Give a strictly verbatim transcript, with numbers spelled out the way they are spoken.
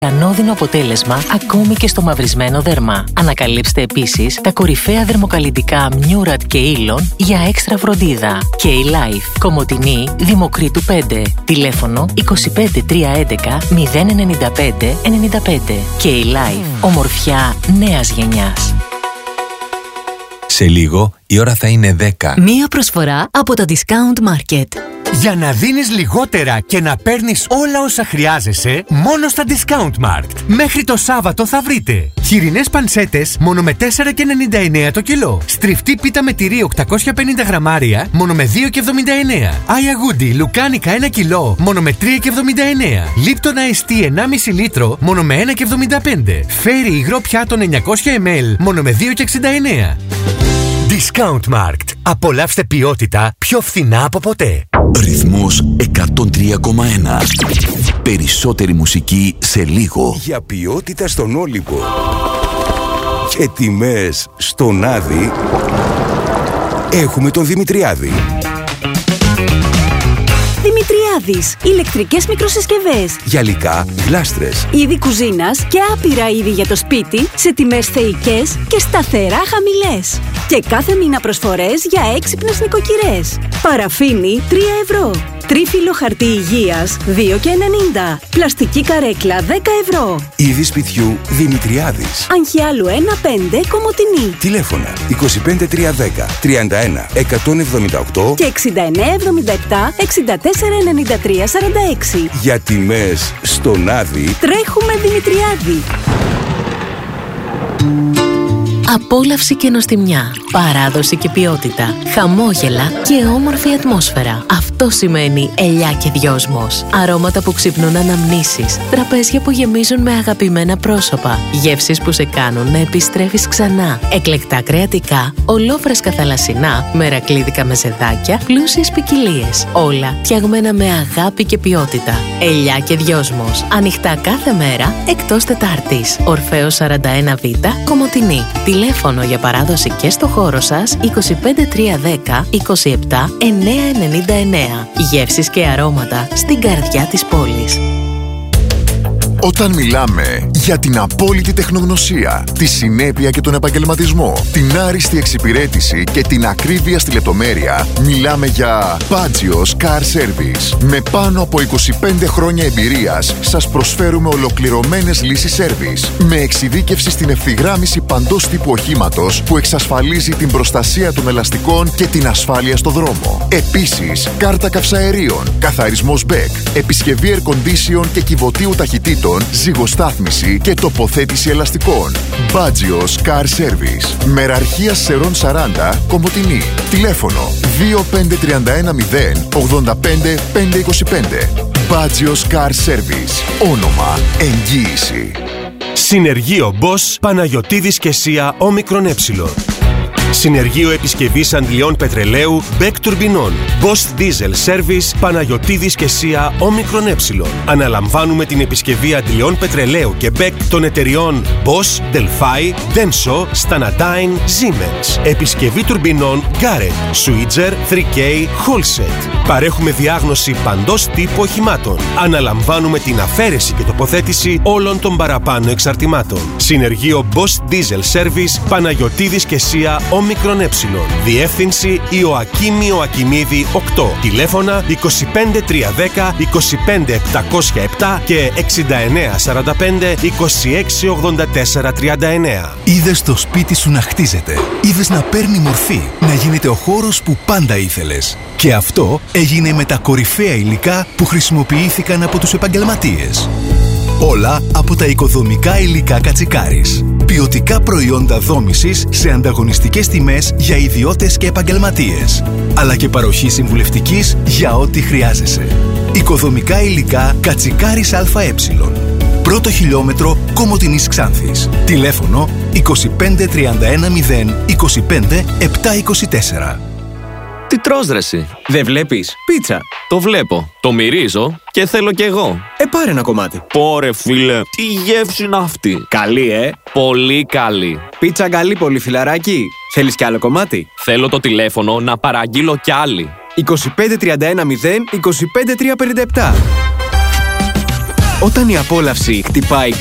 Ανώδυνο αποτέλεσμα ακόμη και στο μαυρισμένο δέρμα. Ανακαλύψτε επίσης τα κορυφαία δερμοκαλλυντικά Murad και Elon για έξτρα φροντίδα. K-Life, Κομοτηνή, Δημοκρίτου πέντε. Τηλέφωνο είκοσι πέντε τριακόσια έντεκα μηδέν ενενήντα πέντε ενενήντα πέντε. K-Life, ομορφιά νέας γενιάς. Σε λίγο η ώρα θα είναι δέκα. Μία προσφορά από το Discount Market. Για να δίνεις λιγότερα και να παίρνεις όλα όσα χρειάζεσαι, μόνο στα Discount Mart. Μέχρι το Σάββατο θα βρείτε χοιρινές πανσέτες μόνο με τέσσερα και ενενήντα εννέα το κιλό. Στριφτή πίτα με τυρί οκτακόσια πενήντα γραμμάρια μόνο με δύο και εβδομήντα εννέα. Άγια Γούντι λουκάνικα ένα κιλό μόνο με τρία και εβδομήντα εννέα. Λίπτον Αϊστή ενάμιση λίτρο μόνο με ένα και εβδομήντα πέντε. Φέρι υγρό πιάτων εννιακόσια μιλιλίτρα μόνο με δύο και εξήντα εννέα. Discount Markt. Απολαύστε ποιότητα πιο φθηνά από ποτέ. Ρυθμός εκατόν τρία κόμμα ένα. Περισσότερη μουσική σε λίγο. Για ποιότητα στον Όλυμπο και τιμές στον Άδη, έχουμε τον Δημητριάδη. Δημητριάδης. Ηλεκτρικές μικροσυσκευές. Γυαλικά, γλάστρες. Είδη κουζίνας και άπειρα είδη για το σπίτι σε τιμές θεϊκές και σταθερά χαμηλές. Και κάθε μήνα προσφορές για έξυπνες νοικοκυρές. Παραφίνι τρία ευρώ. Τρίφυλλο χαρτί υγείας δύο και ενενήντα. Πλαστική καρέκλα δέκα ευρώ. Είδη σπιτιού Δημητριάδης. Αγχιάλου ένα πέντε Κομοτηνή. Τηλέφωνα είκοσι πέντε τριακόσια δέκα τριάντα ένα εκατόν εβδομήντα οκτώ και εξήντα εννέα εβδομήντα επτά εξήντα τέσσερα ενενήντα τρία σαράντα έξι. Για τιμές στον Άδη τρέχουμε Δημητριάδη. Απόλαυση και νοστιμιά, παράδοση και ποιότητα, χαμόγελα και όμορφη ατμόσφαιρα. Αυτό σημαίνει ελιά και δυόσμος. Αρώματα που ξυπνούν αναμνήσεις, τραπέζια που γεμίζουν με αγαπημένα πρόσωπα, γεύσεις που σε κάνουν να επιστρέφεις ξανά, εκλεκτά κρεατικά, ολόφρεσκα θαλασσινά, μερακλίδικα μεζεδάκια, πλούσιες ποικιλίες. Όλα φτιαγμένα με αγάπη και ποιότητα. Ελιά και δυόσμος. Ανοιχτά κάθε μέρα εκτός Τετάρτης. Ορφέως σαράντα ένα Β, Κομοτηνή. Τηλέφωνο για παράδοση και στο χώρο σας είκοσι πέντε τριακόσια δέκα είκοσι επτά εννιακόσια ενενήντα εννέα. Γεύσεις και αρώματα στην καρδιά της πόλης. Όταν μιλάμε για την απόλυτη τεχνογνωσία, τη συνέπεια και τον επαγγελματισμό, την άριστη εξυπηρέτηση και την ακρίβεια στη λεπτομέρεια, μιλάμε για Pagios Car Service. Με πάνω από είκοσι πέντε χρόνια εμπειρίας, σας προσφέρουμε ολοκληρωμένες λύσεις service, με εξειδίκευση στην ευθυγράμμιση παντός τύπου οχήματος που εξασφαλίζει την προστασία των ελαστικών και την ασφάλεια στο δρόμο. Επίσης, κάρτα καυσαερίων, καθαρισμός μπέκ, επισκευή air condition και κυβωτίου ταχυτήτων, ζυγοστάθμιση και τοποθέτηση ελαστικών. Pagios Car Service. Μεραρχία Σερών σαράντα, Κομοτηνή. Τηλέφωνο δύο πέντε τρία ένα μηδέν ογδόντα πέντε πεντακόσια είκοσι πέντε. Pagios Car Service. Όνομα, εγγύηση. Συνεργείο Bosch Παναγιωτίδης και Σία Όμικρον Ε. Συνεργείο επισκευής αντλιών πετρελαίου Μπεκ Τουρμπινών. Bosch Diesel Service Παναγιωτίδης και Σία Όμικρον Ε. Αναλαμβάνουμε την επισκευή αντλιών πετρελαίου και Μπεκ των εταιριών Bosch, Delphi, Denso, Stanadyne, Siemens. Επισκευή τουρμπινών Garrett, Switzer, θρι κέι, Holset. Παρέχουμε διάγνωση παντός τύπου οχημάτων. Αναλαμβάνουμε την αφαίρεση και τοποθέτηση όλων των παραπάνω εξαρτημάτων. Συνεργείο Bosch Diesel Service Παναγιωτίδης και Σία Όμικρον Ε. Διεύθυνση Ιωακίμ Ιωακιμίδη οκτώ. Τηλέφωνα είκοσι πέντε τριακόσια δέκα είκοσι πέντε επτακόσια επτά και εξήντα εννέα σαράντα πέντε είκοσι έξι ογδόντα τέσσερα τριάντα εννέα. Είδες το σπίτι σου να χτίζεται. Είδες να παίρνει μορφή. Να γίνεται ο χώρος που πάντα ήθελες. Και αυτό έγινε με τα κορυφαία υλικά που χρησιμοποιήθηκαν από τους επαγγελματίες. Όλα από τα οικοδομικά υλικά Κατσικάρης. Ποιοτικά προϊόντα δόμησης σε ανταγωνιστικές τιμές για ιδιώτες και επαγγελματίες. Αλλά και παροχή συμβουλευτικής για ό,τι χρειάζεσαι. Οικοδομικά υλικά Κατσικάρης ΑΕ. Πρώτο χιλιόμετρο Κομοτηνής Ξάνθης. Τηλέφωνο είκοσι πέντε τριάντα ένα μηδέν είκοσι πέντε επτακόσια είκοσι τέσσερα. Τι τρως ρε εσύ? Δεν βλέπεις? Πίτσα. Το βλέπω. Το μυρίζω και θέλω κι εγώ. Ε, πάρε ένα κομμάτι. Πόρε φίλε, τι γεύση είναι αυτή? Καλή ε. Πολύ καλή. Πίτσα καλή πολύ φιλαράκι. Θέλεις κι άλλο κομμάτι? Θέλω το τηλέφωνο να παραγγείλω κι άλλη. είκοσι πέντε τριάντα ένα μηδέν είκοσι πέντε τριακόσια πενήντα επτά. Όταν η απόλαυση χτυπάει